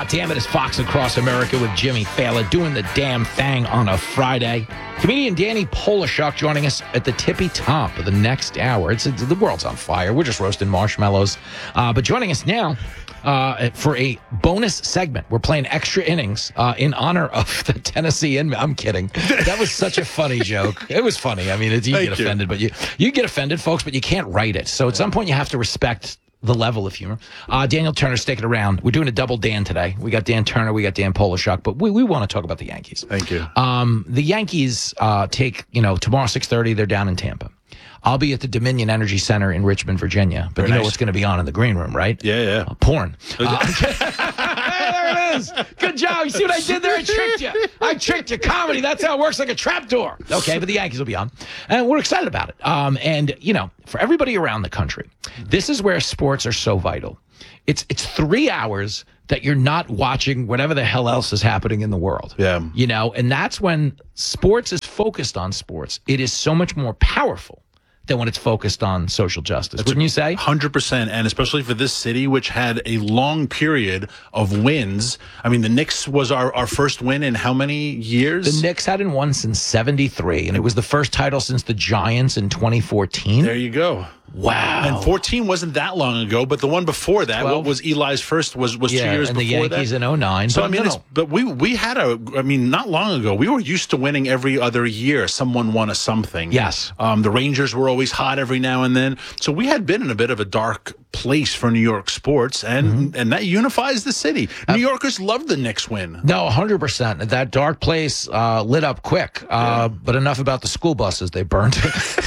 Damn it, it's Fox Across America with Jimmy Fallon doing the damn thing on a Friday. Comedian Danny Polishuk joining us at the tippy top of the next hour. The world's on fire. We're just roasting marshmallows. But joining us now for a bonus segment. We're playing extra innings in honor of the Tennessee Inman. I'm kidding. That was such a funny joke. It was funny. I mean, you get offended, but you get offended, folks, but you can't write it. So at some point you have to respect the level of humor. Daniel Turner's sticking around. We're doing a double Dan today. We got Dan Turner, we got Dan Polishuk, but we want to talk about the Yankees. Thank you. The Yankees take, tomorrow 6:30, they're down in Tampa. I'll be at the Dominion Energy Center in Richmond, Virginia. But know what's going to be on in the green room, right? Yeah. Porn. There it is. Good job. You see what I did there? I tricked you. I tricked you. Comedy, that's how it works, like a trapdoor. Okay, but the Yankees will be on. And we're excited about it. And for everybody around the country, this is where sports are so vital. It's 3 hours that you're not watching whatever the hell else is happening in the world. Yeah. And that's when sports is focused on sports. It is so much more powerful than when it's focused on social justice. Wouldn't you say? 100%, and especially for this city, which had a long period of wins. I mean, the Knicks was our first win in how many years? The Knicks hadn't won since 73, and it was the first title since the Giants in 2014. There you go. Wow. And 14 wasn't that long ago, but the one before that, 12. what was Eli's first, was 2 years and before the Yankees that. in 09. So, but we had not long ago, we were used to winning every other year. Someone won a something. Yes. The Rangers were always hot every now and then. So we had been in a bit of a dark place for New York sports, and that unifies the city. New Yorkers love the Knicks win. No, 100%. That dark place lit up quick. But enough about the school buses they burned.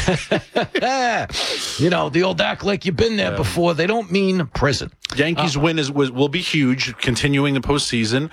The old act like you've been there before. They don't mean prison. Yankees win will be huge, continuing the postseason.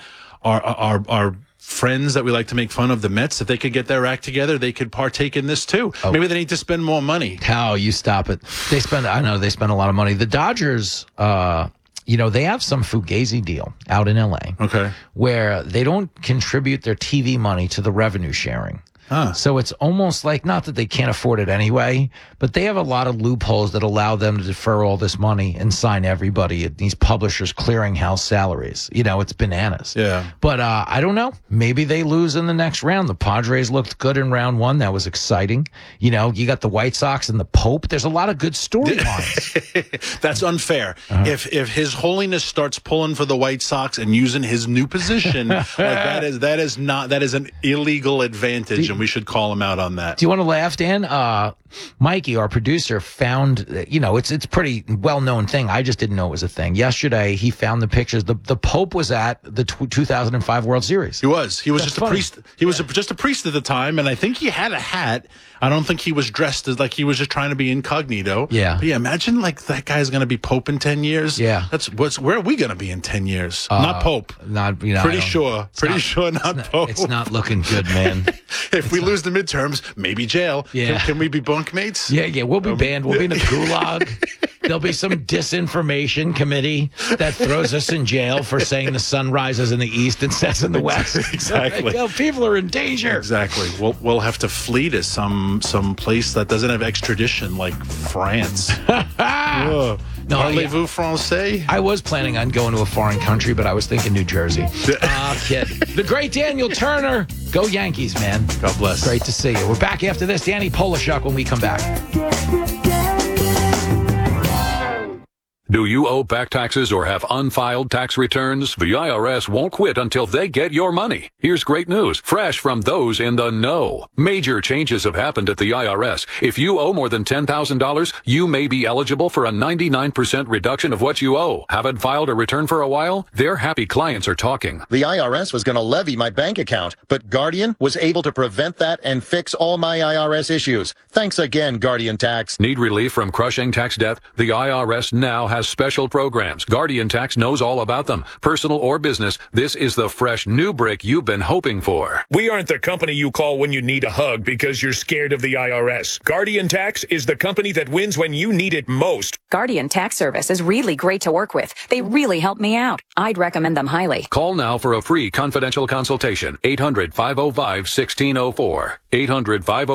Our friends that we like to make fun of, the Mets, if they could get their act together, they could partake in this too. Oh. Maybe they need to spend more money. How you stop it? I know they spend a lot of money. The Dodgers, they have some fugazi deal out in LA. Okay. Where they don't contribute their TV money to the revenue sharing. So it's almost like, not that they can't afford it anyway, but they have a lot of loopholes that allow them to defer all this money and sign everybody at these publishers' clearinghouse salaries. It's bananas. Yeah. But I don't know. Maybe they lose in the next round. The Padres looked good in round one. That was exciting. You got the White Sox and the Pope. There's a lot of good storylines. That's unfair. If His Holiness starts pulling for the White Sox and using his new position, that is an illegal advantage, and we should call him out on that. Do you want to laugh, Dan? Mikey, our producer, found, it's a pretty well-known thing. I just didn't know it was a thing. Yesterday, he found the pictures. The Pope was at the 2005 World Series. He was. He was That's just funny. a priest. He was just a priest at the time, and I think he had a hat. I don't think he was dressed as like he was just trying to be incognito. Yeah. But imagine like that guy's going to be Pope in 10 years. Yeah. Where are we going to be in 10 years? Not Pope. Pretty sure not Pope. It's not looking good, man. If we lose the midterms, maybe jail. Yeah. Can we be bunkmates? Yeah, we'll be banned. We'll be in a gulag. There'll be some disinformation committee that throws us in jail for saying the sun rises in the east and sets in the west. Exactly. People are in danger. Exactly. We'll have to flee to some place that doesn't have extradition, like France. No, Parlez-vous français? I was planning on going to a foreign country, but I was thinking New Jersey. Kid. The great Daniel Turner. Go Yankees, man. God bless. Great to see you. We're back after this. Danny Polishuk when we come back. Do you owe back taxes or have unfiled tax returns? The IRS won't quit until they get your money. Here's great news, fresh from those in the know. Major changes have happened at the IRS. If you owe more than $10,000, you may be eligible for a 99% reduction of what you owe. Haven't filed a return for a while? Their happy clients are talking. The IRS was going to levy my bank account, but Guardian was able to prevent that and fix all my IRS issues. Thanks again, Guardian Tax. Need relief from crushing tax debt? The IRS now has special programs. Guardian Tax knows all about them. Personal or business, this is the fresh new brick you've been hoping for. We aren't the company you call when you need a hug because you're scared of the IRS. Guardian Tax is the company that wins when you need it most. Guardian Tax Service is really great to work with. They really help me out. I'd recommend them highly. Call now for a free confidential consultation. 800-505-1604.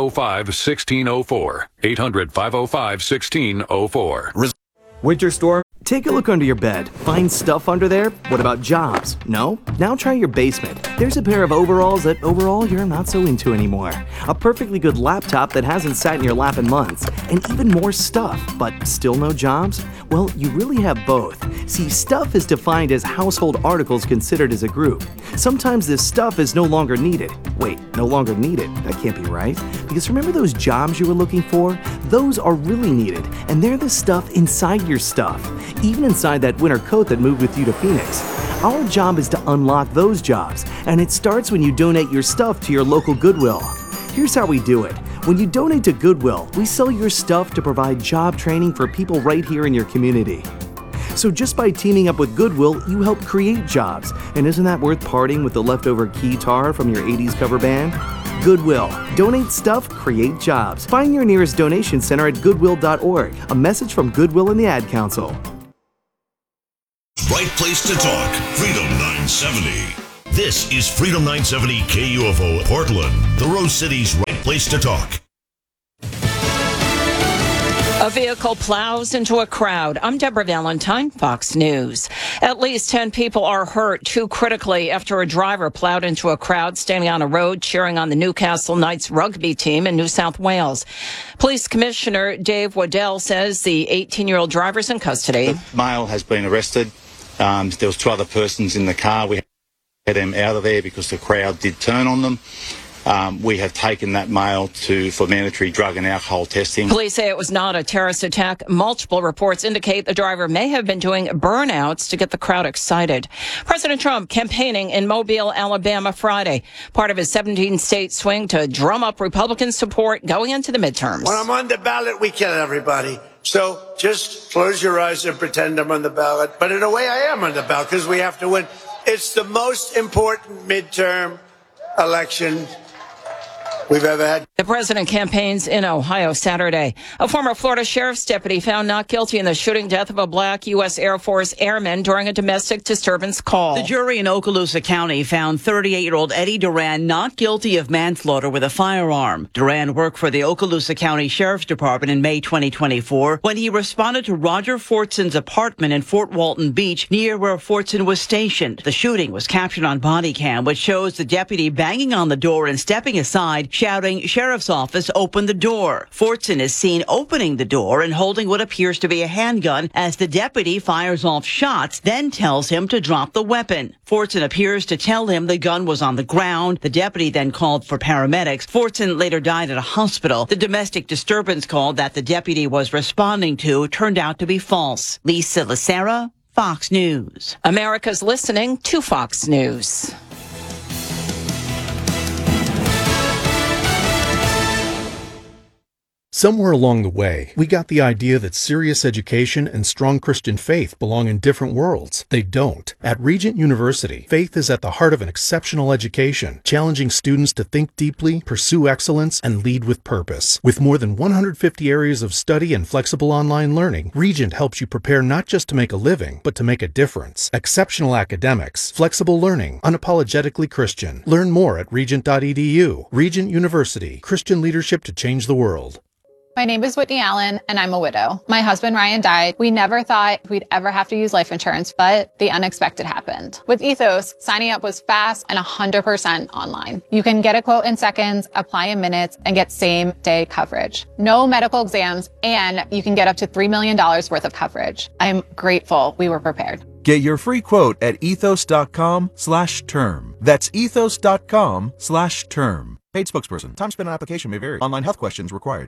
800-505-1604. 800-505-1604. Winter storm. Take a look under your bed. Find stuff under there? What about jobs? No? Now try your basement. There's a pair of overalls that overall you're not so into anymore. A perfectly good laptop that hasn't sat in your lap in months. And even more stuff, but still no jobs? Well, you really have both. See, stuff is defined as household articles considered as a group. Sometimes this stuff is no longer needed. Wait, no longer needed? That can't be right. Because remember those jobs you were looking for? Those are really needed, and they're the stuff inside your stuff. Even inside that winter coat that moved with you to Phoenix. Our job is to unlock those jobs, and it starts when you donate your stuff to your local Goodwill. Here's how we do it. When you donate to Goodwill, we sell your stuff to provide job training for people right here in your community. So just by teaming up with Goodwill, you help create jobs. And isn't that worth parting with the leftover guitar from your 80s cover band? Goodwill. Donate stuff, create jobs. Find your nearest donation center at goodwill.org. A message from Goodwill and the Ad Council. Right place to talk. Freedom 970. This is Freedom 970 KUFO Portland, the Rose City's right place to talk. A vehicle plows into a crowd. I'm Deborah Valentine, Fox News. At least 10 people are hurt, 2 critically, after a driver plowed into a crowd standing on a road cheering on the Newcastle Knights rugby team in New South Wales. Police Commissioner Dave Waddell says the 18-year-old driver's in custody. The male has been arrested. There was 2 other persons in the car. We had them out of there because the crowd did turn on them. We have taken that male for mandatory drug and alcohol testing. Police say it was not a terrorist attack. Multiple reports indicate the driver may have been doing burnouts to get the crowd excited. President Trump campaigning in Mobile, Alabama Friday, part of his 17-state swing to drum up Republican support going into the midterms. When I'm on the ballot, we kill everybody. So just close your eyes and pretend I'm on the ballot. But in a way, I am on the ballot because we have to win. It's the most important midterm election we've ever had. The president campaigns in Ohio Saturday. A former Florida sheriff's deputy found not guilty in the shooting death of a black U.S. Air Force airman during a domestic disturbance call. The jury in Okaloosa County found 38-year-old Eddie Duran not guilty of manslaughter with a firearm. Duran worked for the Okaloosa County Sheriff's Department in May 2024 when he responded to Roger Fortson's apartment in Fort Walton Beach, near where Fortson was stationed. The shooting was captured on body cam, which shows the deputy banging on the door and stepping aside, shouting, "Sheriff's office, open the door." Fortson is seen opening the door and holding what appears to be a handgun as the deputy fires off shots, then tells him to drop the weapon. Fortson appears to tell him the gun was on the ground. The deputy then called for paramedics. Fortson later died at a hospital. The domestic disturbance call that the deputy was responding to turned out to be false. Lisa Lacera, Fox News. America's listening to Fox News. Somewhere along the way, we got the idea that serious education and strong Christian faith belong in different worlds. They don't. At Regent University, faith is at the heart of an exceptional education, challenging students to think deeply, pursue excellence, and lead with purpose. With more than 150 areas of study and flexible online learning, Regent helps you prepare not just to make a living, but to make a difference. Exceptional academics, flexible learning, unapologetically Christian. Learn more at regent.edu. Regent University, Christian leadership to change the world. My name is Whitney Allen, and I'm a widow. My husband, Ryan, died. We never thought we'd ever have to use life insurance, but the unexpected happened. With Ethos, signing up was fast and 100% online. You can get a quote in seconds, apply in minutes, and get same-day coverage. No medical exams, and you can get up to $3 million worth of coverage. I'm grateful we were prepared. Get your free quote at ethos.com/term. That's ethos.com/term. Paid spokesperson. Time spent on application may vary. Online health questions required.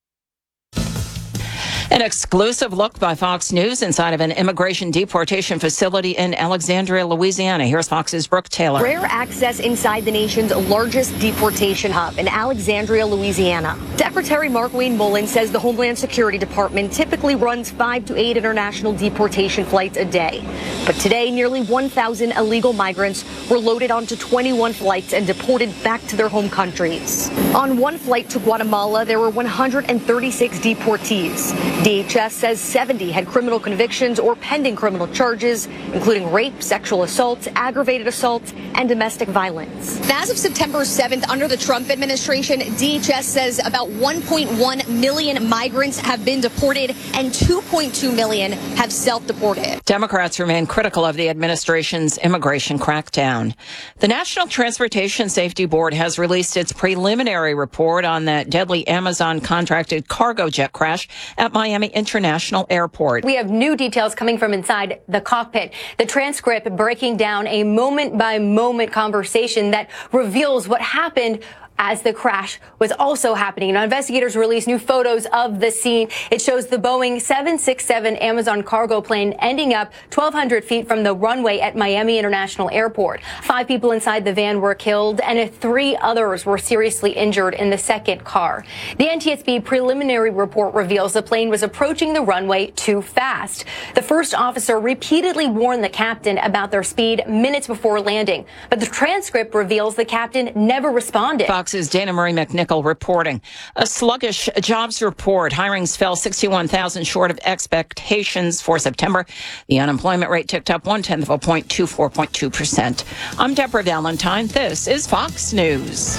An exclusive look by Fox News inside of an immigration deportation facility in Alexandria, Louisiana. Here's Fox's Brooke Taylor. Rare access inside the nation's largest deportation hub in Alexandria, Louisiana. Secretary Mark Wayne Mullen says the Homeland Security Department typically runs 5 to 8 international deportation flights a day. But today, nearly 1,000 illegal migrants were loaded onto 21 flights and deported back to their home countries. On one flight to Guatemala, there were 136 deportees. DHS says 70 had criminal convictions or pending criminal charges, including rape, sexual assault, aggravated assault, and domestic violence. As of September 7th, under the Trump administration, DHS says about 1.1 million migrants have been deported and 2.2 million have self-deported. Democrats remain critical of the administration's immigration crackdown. The National Transportation Safety Board has released its preliminary report on that deadly Amazon-contracted cargo jet crash at Miami International Airport. We have new details coming from inside the cockpit. The transcript breaking down a moment-by-moment conversation that reveals what happened as the crash was also happening. Now, investigators released new photos of the scene. It shows the Boeing 767 Amazon cargo plane ending up 1,200 feet from the runway at Miami International Airport. 5 people inside the van were killed, and 3 others were seriously injured in the second car. The NTSB preliminary report reveals the plane was approaching the runway too fast. The first officer repeatedly warned the captain about their speed minutes before landing, but the transcript reveals the captain never responded. Fox's Dana Marie McNichol reporting. A sluggish jobs report. Hirings fell 61,000 short of expectations for September. The unemployment rate ticked up 0.1 of a point to 4.2%. I'm Deborah Valentine. This is Fox News.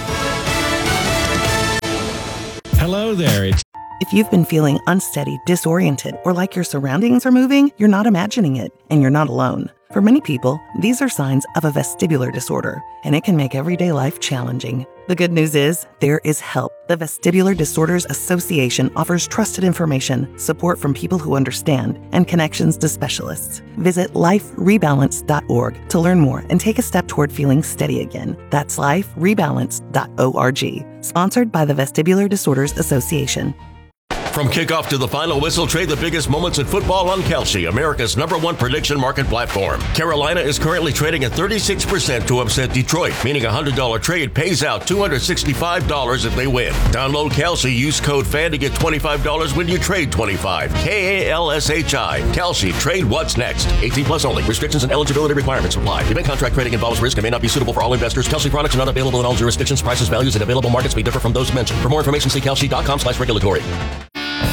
Hello there. If you've been feeling unsteady, disoriented, or like your surroundings are moving, you're not imagining it, and you're not alone. For many people, these are signs of a vestibular disorder, and it can make everyday life challenging. The good news is, there is help. The Vestibular Disorders Association offers trusted information, support from people who understand, and connections to specialists. Visit liferebalance.org to learn more and take a step toward feeling steady again. That's liferebalance.org. Sponsored by the Vestibular Disorders Association. From kickoff to the final whistle, trade the biggest moments in football on Kalshi, America's #1 prediction market platform. Carolina is currently trading at 36% to upset Detroit, meaning a $100 trade pays out $265 if they win. Download Kalshi, use code FAN to get $25 when you trade 25. KALSHI. Kalshi, trade what's next. 18 plus only. Restrictions and eligibility requirements apply. Event contract trading involves risk and may not be suitable for all investors. Kalshi products are not available in all jurisdictions. Prices, values, and available markets may differ from those mentioned. For more information, see kalshi.com/regulatory.